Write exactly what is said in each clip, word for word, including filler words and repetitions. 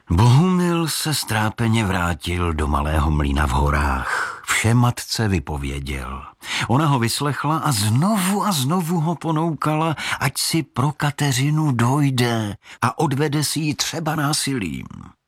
Bohumil se strápeně vrátil do malého mlýna v horách. Vše matce vypověděl. Ona ho vyslechla a znovu a znovu ho ponoukala, ať si pro Kateřinu dojde a odvede si ji třeba násilím.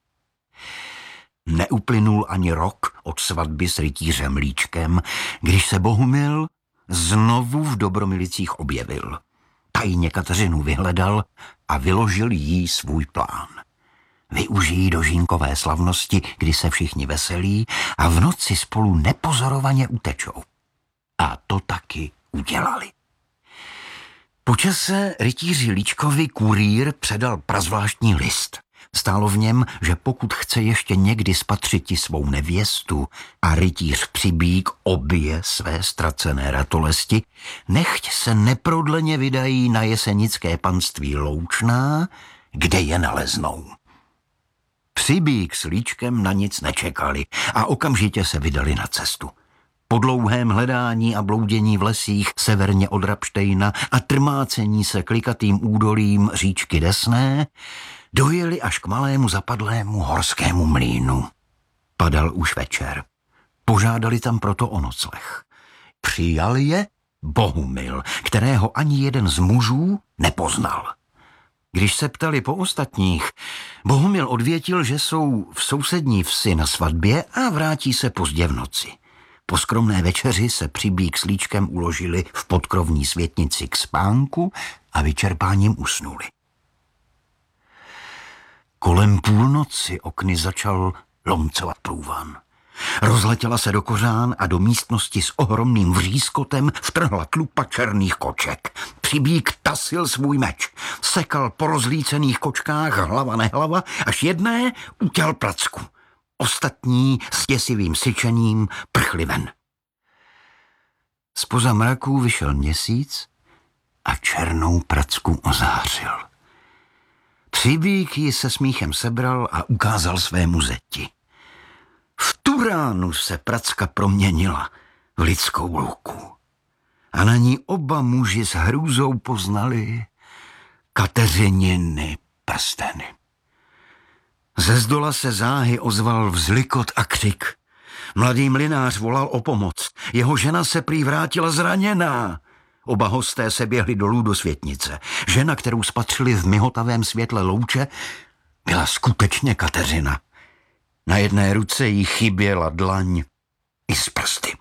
Neuplynul ani rok od svatby s rytířem Líčkem, když se Bohumil znovu v Dobromilicích objevil. Tajně Kateřinu vyhledal a vyložil jí svůj plán. Využijí dožínkové slavnosti, kdy se všichni veselí a v noci spolu nepozorovaně utečou. A to taky udělali. Po čase rytíři Líčkovi kurýr předal prazvláštní list. Stálo v něm, že pokud chce ještě někdy spatřiti svou nevěstu a rytíř Přibík obě své ztracené ratolesti, nechť se neprodleně vydají na jesenické panství Loučná, kde je naleznou. Přibík s Líčkem na nic nečekali a okamžitě se vydali na cestu. Po dlouhém hledání a bloudění v lesích severně od Rapštejna a trmácení se klikatým údolím říčky Desné dojeli až k malému zapadlému horskému mlýnu. Padal už večer. Požádali tam proto o nocleh. Přijal je Bohumil, kterého ani jeden z mužů nepoznal. Když se ptali po ostatních, Bohumil odvětil, že jsou v sousední vsi na svatbě a vrátí se pozdě v noci. Po skromné večeři se Přibík s Líčkem uložili v podkrovní světnici k spánku a vyčerpáním usnuli. Kolem půlnoci okny začal lomcovat průvan. Rozletěla se do kořán a do místnosti s ohromným vřískotem vtrhla tlupa černých koček. Přibík tasil svůj meč. Sekal po rozlícených kočkách hlava nehlava, až jedné utěl pracku. Ostatní s děsivým syčením prchli ven. Zpoza mraků vyšel měsíc a černou pracku ozářil. Přibík ji se smíchem sebral a ukázal svému zeti. V tu ránu se pracka proměnila v lidskou louku. A na ní oba muži s hrůzou poznali Kateřininy prsteny. Ze zdola se záhy ozval vzlikot a křik. Mladý mlynář volal o pomoc. Jeho žena se prý vrátila zraněná. Oba hosté se běhli dolů do světnice. Žena, kterou spatřili v mihotavém světle louče, byla skutečně Kateřina. Na jedné ruce jí chyběla dlaň i z prsty.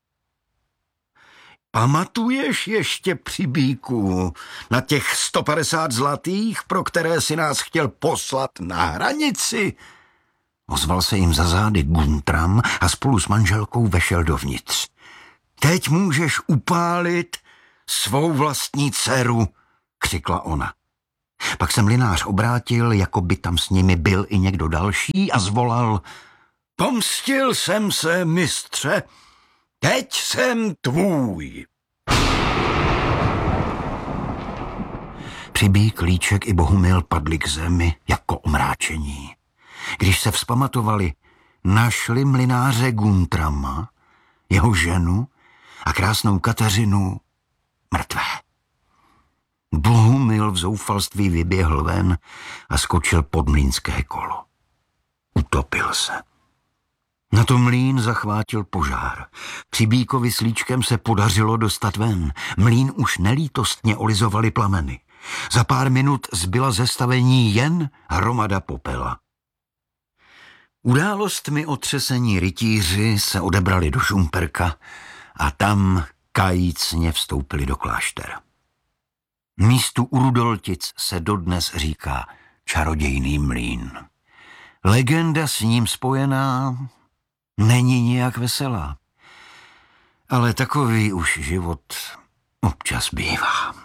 Pamatuješ ještě, Přibíku, na těch sto padesát zlatých, pro které si nás chtěl poslat na hranici? Ozval se jim za zády Guntram a spolu s manželkou vešel dovnitř. Teď můžeš upálit svou vlastní dceru, křikla ona. Pak se mlynář obrátil, jako by tam s nimi byl i někdo další a zvolal: Pomstil jsem se, mistře, teď jsem tvůj. Přibík, Líček i Bohumil padli k zemi jako omráčení. Když se vzpamatovali, našli mlynáře Guntrama, jeho ženu a krásnou Kateřinu mrtvé. Bohumil v zoufalství vyběhl ven a skočil pod mlýnské kolo. Utopil se. Na to mlýn zachvátil požár. Přibíkovi s Líčkem se podařilo dostat ven. Mlýn už nelítostně olizovaly plameny. Za pár minut zbyla ze stavení jen hromada popela. Událostmi otřesení rytíři se odebrali do Šumperka a tam kajícně vstoupili do kláštera. Místu u Rudoltic se dodnes říká čarodějný mlýn. Legenda s ním spojená není nijak veselá, ale takový už život občas bývá.